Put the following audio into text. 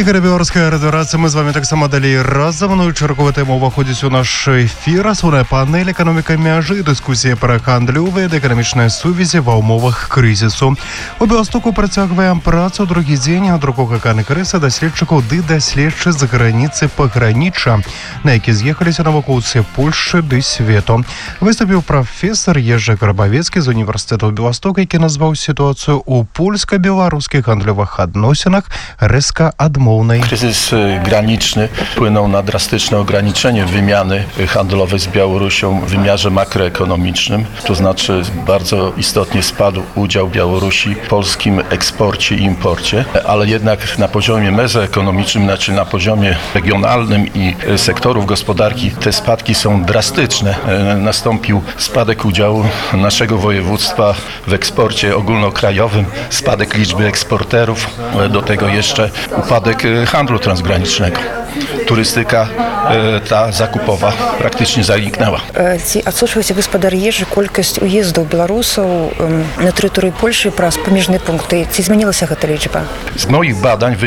Ігор Білорська радіорація. Ми з вами так само далі разом. Ну і чергова тема уваходить у наш ефір. Асуна панель «Економіка мяжі». Дискусія про гандлюві та економічні сувязі в умовах кризису. У Білостоку працягваем працу другі дзень другога канкрыса даследчыкаў ды даследчыц з граніцы пагранічча, на які з'ехаліся навукоўцы Польшчы ды свету. Выступіў прафесор Ежы Грабавецкі з універсітэту Білостока, які назваў сітуацыю у польска-беларускіх гандлёвых адносінах рэзка адмоўнай. Kryzys graniczny wpłynął na drastyczne ograniczenie wymiany handlowej z Białorusią w wymiarze makroekonomicznym. To znaczy bardzo istotnie spadł udział Białorusi w polskim eksporcie i imporcie, ale jednak na poziomie mezoekonomicznym, znaczy na poziomie regionalnym i sektorów gospodarki te spadki są drastyczne. Nastąpił spadek udziału naszego województwa w eksporcie ogólnokrajowym, spadek liczby eksporterów, do tego jeszcze upadek handlu transgranicznego. Turystyka ta zakupowa praktycznie zaniknęła. Ці адсочваеце гаспадар Ежы колькасць уездаў беларусаў на тэрыторыі Польшы праз памежныя пункты? Ці змянілася гэта лічба? Z moich badań